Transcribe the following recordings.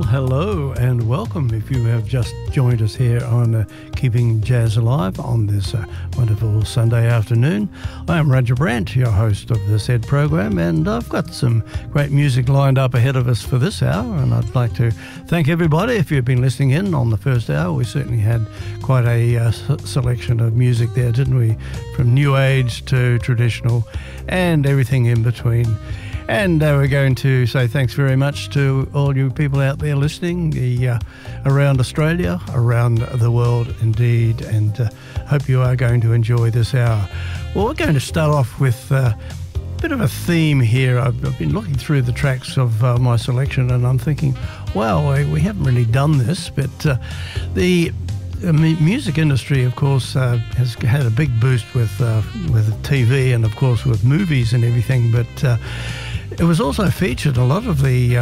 Well, hello and welcome if you have just joined us here on Keeping Jazz Alive on this wonderful Sunday afternoon. I am Roger Brandt, your host of this Ed program, and I've got some great music lined up ahead of us for this hour, and I'd like to thank everybody if you've been listening in on the first hour. We certainly had quite a selection of music there, didn't we? From new age to traditional and everything in between. And we're going to say thanks very much to all you people out there listening around Australia, around the world indeed, and hope you are going to enjoy this hour. Well, we're going to start off with a bit of a theme here. I've been looking through the tracks of my selection and I'm thinking, wow, we haven't really done this, but the music industry, of course, has had a big boost with TV and, of course, with movies and everything, but it was also featured. A lot of the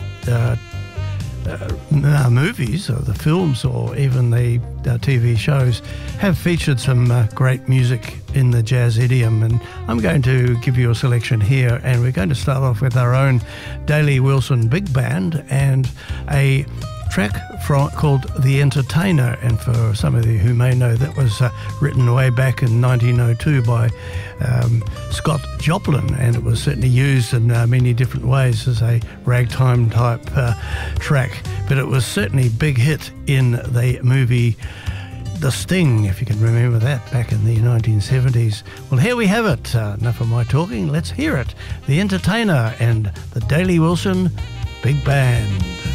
movies or the films or even the TV shows have featured some great music in the jazz idiom, and I'm going to give you a selection here, and we're going to start off with our own Daley Wilson Big Band and a track called The Entertainer. And for some of you who may know, that was written way back in 1902 by Scott Joplin, and it was certainly used in many different ways as a ragtime type track, but it was certainly a big hit in the movie The Sting, if you can remember that, back in the 1970s. Well, here we have it. Enough of my talking, let's hear it. The Entertainer and the Daley Wilson Big Band.